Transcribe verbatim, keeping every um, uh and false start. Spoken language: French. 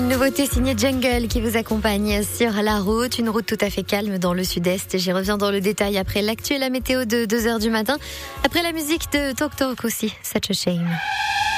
une nouveauté signée Jungle qui vous accompagne sur la route. Une route tout à fait calme dans le sud-est. J'y reviens dans le détail après l'actu et la météo de deux heures du matin. Après la musique de Talk Talk aussi, Such a Shame.